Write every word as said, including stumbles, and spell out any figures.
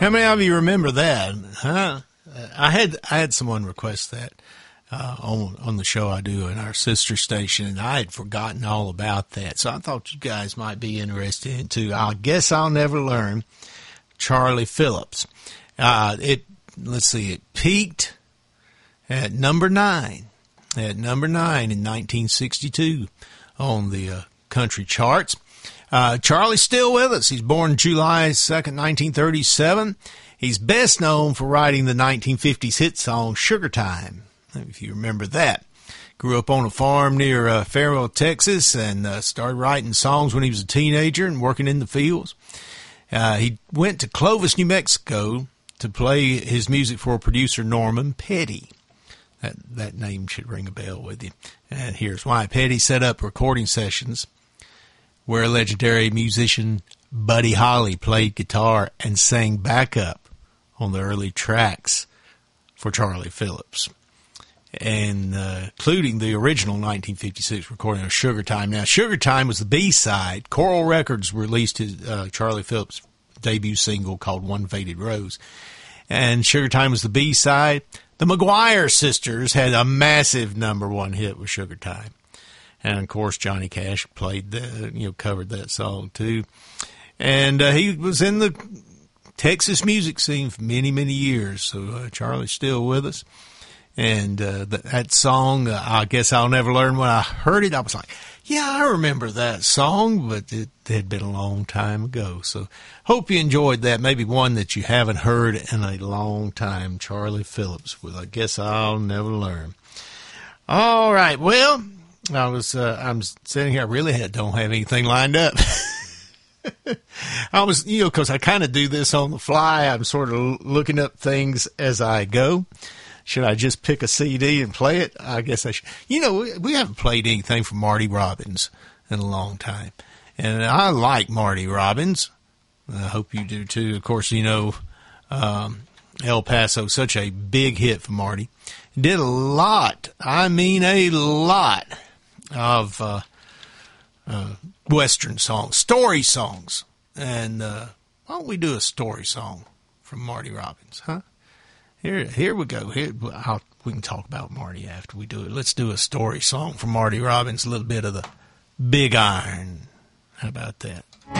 How many of you remember that? Huh? I had I had someone request that uh, on on the show I do in our sister station, and I had forgotten all about that. So I thought you guys might be interested in it too. I guess I'll never learn. Charlie Phillips. Uh, it let's see. It peaked at number nine. At number nine in nineteen sixty-two on the uh, country charts. Uh, Charlie's still with us. He's born July second, nineteen thirty-seven. He's best known for writing the nineteen fifties hit song Sugar Time, if you remember that. Grew up on a farm near uh, Farwell, Texas, and uh, started writing songs when he was a teenager and working in the fields. Uh, he went to Clovis, New Mexico to play his music for producer Norman Petty. That, that name should ring a bell with you. And here's why. Petty set up recording sessions where legendary musician Buddy Holly played guitar and sang backup on the early tracks for Charlie Phillips, and uh, including the original nineteen fifty-six recording of Sugar Time. Now, Sugar Time was the B-side. Coral Records released his uh, Charlie Phillips' debut single called One Faded Rose, and Sugar Time was the B-side. The McGuire sisters had a massive number one hit with Sugar Time. And, of course, Johnny Cash played the, you know, covered that song, too. And uh, he was in the Texas music scene for many, many years. So uh, Charlie's still with us. And uh, that, that song, uh, I Guess I'll Never Learn, when I heard it, I was like, yeah, I remember that song, but it had been a long time ago. So hope you enjoyed that. Maybe one that you haven't heard in a long time. Charlie Phillips with I Guess I'll Never Learn. All right, well, I was, uh, I'm sitting here. I really had, don't have anything lined up. I was, you know, because I kind of do this on the fly. I'm sort of looking up things as I go. Should I just pick a C D and play it? I guess I should. You know, we, we haven't played anything from Marty Robbins in a long time. And I like Marty Robbins. I hope you do too. Of course, you know, um, El Paso, such a big hit for Marty. Did a lot, I mean a lot, of uh, uh, Western songs, story songs. And uh, why don't we do a story song from Marty Robbins, huh? Here here we go. Here I'll, we can talk about Marty after we do it. Let's do a story song from Marty Robbins, a little bit of the Big Iron. How about that?